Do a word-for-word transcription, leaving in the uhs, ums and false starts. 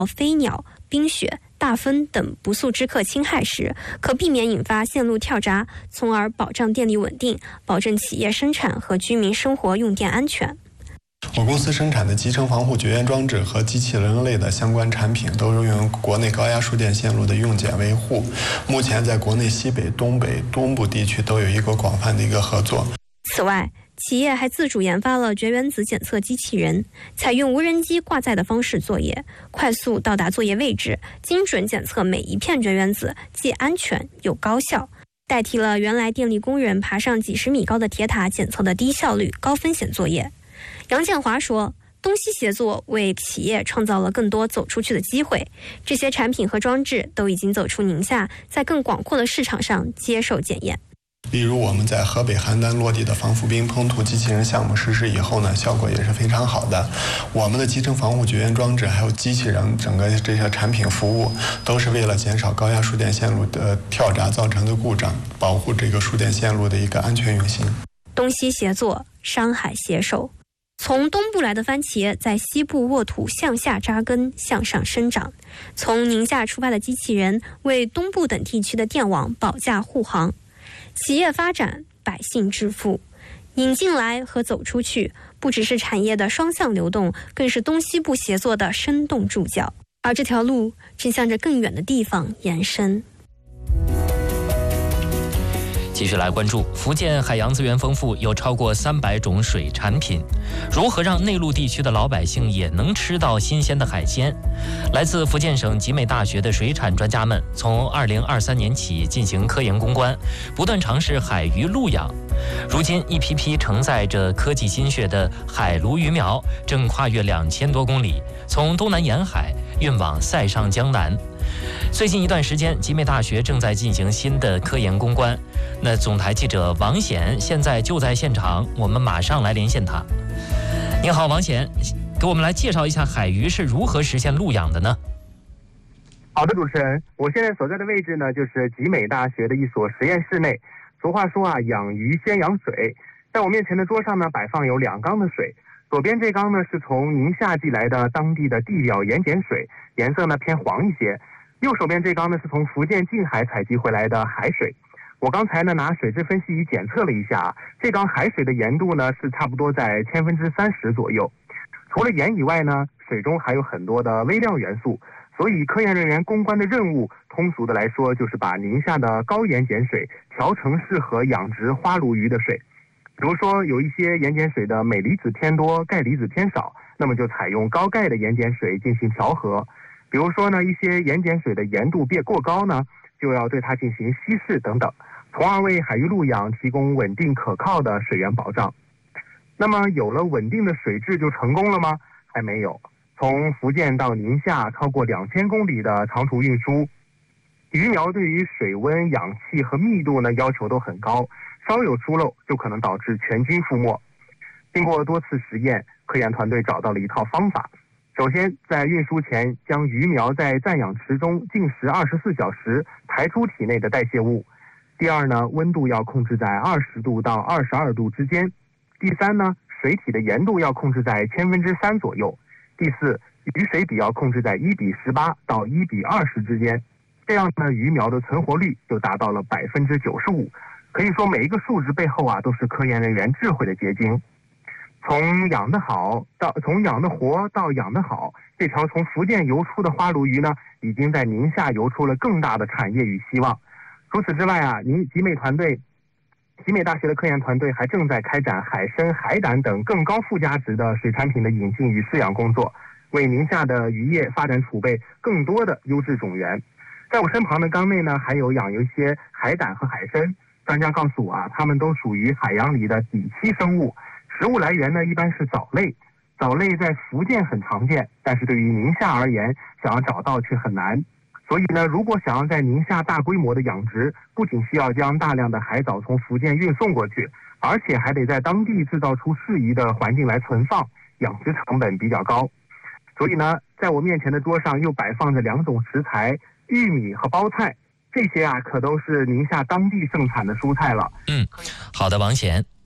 飞鸟、冰雪、大风等不速之客侵害时，可避免引发线路跳闸，从而保障电力稳定，保证企业生产和居民生活用电安全。 我公司生产的集成防护绝缘装置和机器人类的相关产品都是用国内高压输电线路的用检维护。目前在国内西北、东北、东部地区都有一个广泛的一个合作。 此外，企业还自主研发了绝缘子检测机器人，采用无人机挂载的方式作业，快速到达作业位置，精准检测每一片绝缘子，既安全又高效，代替了原来电力工人爬上几十米高的铁塔检测的低效率、高风险作业。杨建华说，东西协作为企业创造了更多走出去的机会，这些产品和装置都已经走出宁夏，在更广阔的市场上接受检验。 例如我们在河北邯郸落地的防浮冰喷涂机器人项目实施以后呢，效果也是非常好的。我们的集成防护绝缘装置还有机器人整个这些产品服务，都是为了减少高压输电线路的跳闸造成的故障，保护这个输电线路的一个安全运行。 东西协作，山海携手。从东部来的番茄在西部沃土向下扎根，向上生长。从宁夏出发的机器人为东部等地区的电网保驾护航。企业发展，百姓致富。引进来和走出去，不只是产业的双向流动，更是东西部协作的生动助教。而这条路正向着更远的地方延伸。 继续来关注福建海洋资源丰富，有超过三百种水产品，如何让内陆地区的老百姓也能吃到新鲜的海鲜？来自福建省集美大学的水产专家们，从二零二三年起进行科研攻关，不断尝试海鱼陆养。如今，一批批承载着科技心血的海鲈鱼苗，正跨越两千多公里，从东南沿海运往塞上江南。最近一段时间，集美大学正在进行新的科研攻关。那总台记者王显现在就在现场，我们马上来连线他。你好，王显，给我们来介绍一下海鱼是如何实现陆养的呢？ 好的，主持人，我现在所在的位置呢，就是集美大学的一所实验室内。俗话说啊，养鱼先养水。在我面前的桌上呢，摆放有两缸的水。左边这缸呢是从宁夏寄来的当地的地表盐碱水，颜色呢偏黄一些。右手边这缸呢是从福建近海采集回来的海水。我刚才呢拿水质分析仪检测了一下，这缸海水的盐度呢是差不多在千分之三十左右。除了盐以外呢，水中还有很多的微量元素，所以科研人员攻关的任务，通俗的来说就是把宁夏的高盐碱水调成适合养殖花鲈鱼的水。比如说有一些盐碱水的镁离子偏多，钙离子偏少，那么就采用高钙的盐碱水进行调和。比如说呢，一些盐碱水的盐度变过高呢，就要对它进行稀释等等，从而为海鱼陆养提供稳定可靠的水源保障。那么有了稳定的水质就成功了吗？还没有。从福建到宁夏超过两千公里的长途运输，鱼苗对于水温、氧气和密度呢要求都很高，稍有疏漏就可能导致全军覆没。经过多次实验，科研团队找到了一套方法。首先，在运输前将鱼苗在暂养池中浸食二十四小时，排出体内的代谢物。第二呢，温度要控制在二十度到二十二度之间。第三呢，水体的盐度要控制在千分之三左右。第四，鱼水比要控制在一比十八到一比二十之间。这样呢，鱼苗的存活率就达到了百分之九十五。可以说，每一个数值背后啊，都是科研人员智慧的结晶。从养得好到从养得活到养得好，这条从福建游出的花鲈鱼呢，已经在宁夏游出了更大的产业与希望。除此之外啊，宁集美团队、集美大学的科研团队还正在开展海参、海胆等更高附加值的水产品的引进与饲养工作，为宁夏的渔业发展储备更多的优质种源。在我身旁的缸内呢，还有养有一些海胆和海参。专家告诉我啊，它们都属于海洋里的底栖生物。食物来源呢，一般是藻类。藻类在福建很常见，但是对于宁夏而言，想要找到却很难。所以呢，如果想要在宁夏大规模的养殖，不仅需要将大量的海藻从福建运送过去，而且还得在当地制造出适宜的环境来存放，养殖成本比较高。所以呢，在我面前的桌上又摆放着两种食材，玉米和包菜。这些啊，可都是宁夏当地盛产的蔬菜了。 嗯，好的，王贤。